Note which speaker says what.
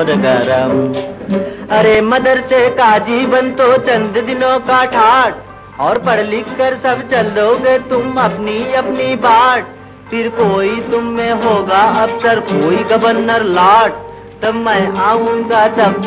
Speaker 1: और गरम। अरे मदरसे का जीवन तो चंद दिनों का ठाट, और पढ़ लिख कर सब चलोगे तुम अपनी अपनी बाट। फिर कोई तुम में होगा अफसर, कोई गवर्नर लॉर्ड, तब मैं आऊंगा तब